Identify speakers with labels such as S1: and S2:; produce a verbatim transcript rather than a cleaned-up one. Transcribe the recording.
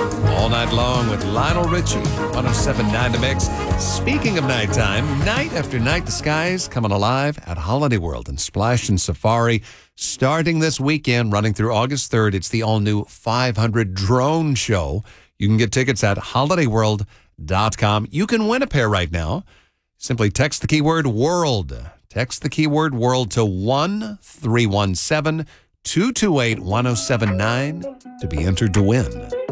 S1: All night long with Lionel Richie, one oh seven point nine The Mix. Speaking of nighttime, night after night, the skies coming alive at Holiday World and Splash and Safari. Starting this weekend, running through August third, it's the all-new five hundred Drone Show. You can get tickets at holiday world dot com. You can win a pair right now. Simply text the keyword WORLD. Text the keyword WORLD to one three one seven, two two eight, one oh seven nine to be entered to win.